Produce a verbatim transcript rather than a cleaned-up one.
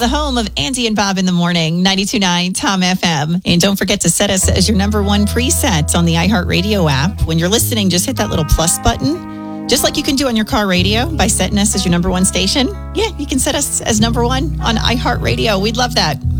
the home of Andy and Bob in the morning, ninety-two point nine Tom F M. And don't forget to set us as your number one preset on the iHeartRadio app. When you're listening, just hit that little plus button, just like you can do on your car radio by setting us as your number one station. Yeah, you can set us as number one on iHeartRadio. We'd love that.